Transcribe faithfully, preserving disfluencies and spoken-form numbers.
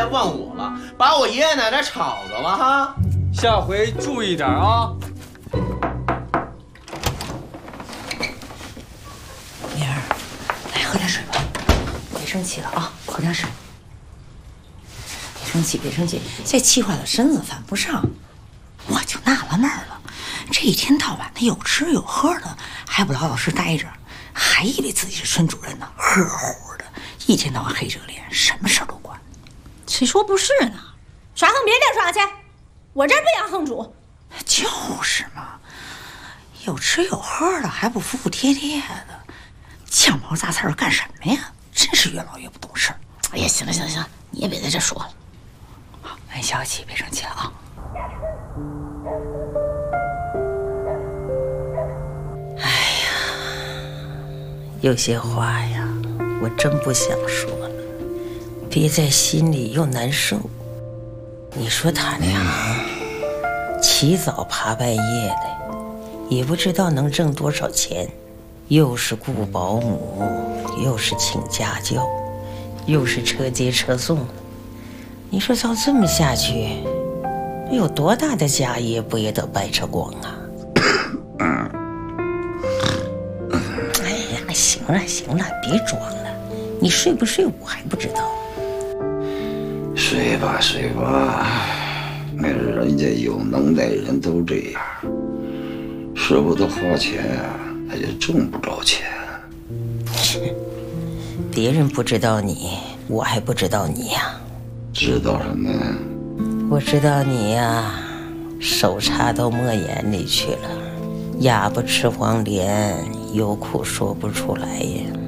还忘我了，把我爷爷奶奶吵着了哈。 下回注意点啊。 明儿，来喝点水吧，别生气了啊，喝点水。别生气，别生气，这气坏了身子犯不上。我就纳了闷了，这一天到晚的有吃有喝的，还不老老实待着，还以为自己是村主任呢，呵护的，一天到晚黑着脸，什么事都管。 谁说不是呢？耍横别地儿耍去，我这儿不养横主。 就是嘛，有吃有喝的，还不服服帖帖的，酱毛杂菜干什么呀？真是越老越不懂事儿。 哎呀，行了行了行了，你也别在这说了。 好，安消气，别生气了啊。哎呀，有些话呀，我真不想说了，憋在心里又难受。你说他俩起早爬半夜的，也不知道能挣多少钱，又是雇保姆，又是请家教，又是车接车送。你说照这么下去，有多大的家业不也得白扯光啊？哎呀，行了行了，别装了，你睡不睡我还不知道。 睡吧睡吧，那人家有能耐人都这样，舍不得花钱啊，他就挣不着钱。 别人不知道你，我还不知道你呀。 知道什么呀？ 我知道你呀，手插到墨眼里去了，哑巴吃黄连，有苦说不出来呀。